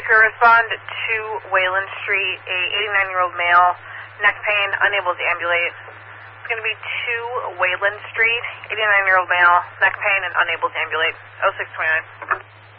Speaker, respond to Wayland Street, a 89-year-old male, neck pain, unable to ambulate. It's going to be 2 Wayland Street, 89-year-old male, neck pain, and unable to ambulate. 0629.